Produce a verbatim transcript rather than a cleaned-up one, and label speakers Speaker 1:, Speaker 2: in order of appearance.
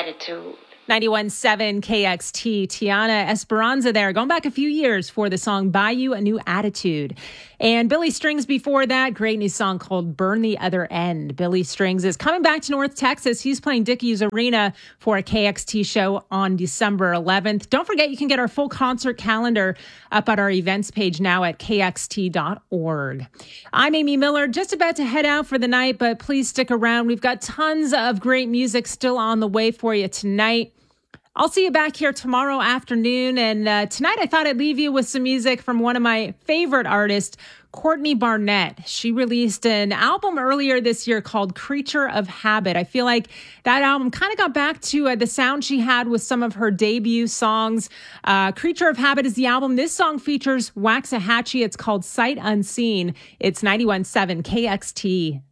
Speaker 1: attitude.
Speaker 2: ninety-one point seven K X T, Tiana Esperanza there, going back a few years for the song Buy You a New Attitude. And Billy Strings before that, great new song called Burn the Other End. Billy Strings is coming back to North Texas. He's playing Dickies Arena for a K X T show on December eleventh. Don't forget, you can get our full concert calendar up at our events page now at K X T dot org. I'm Amy Miller, just about to head out for the night, but please stick around. We've got tons of great music still on the way for you tonight. I'll see you back here tomorrow afternoon. And uh, tonight I thought I'd leave you with some music from one of my favorite artists, Courtney Barnett. She released an album earlier this year called Creature of Habit. I feel like that album kind of got back to uh, the sound she had with some of her debut songs. Uh, Creature of Habit is the album. This song features Waxahachie. It's called Sight Unseen. It's ninety-one point seven K X T.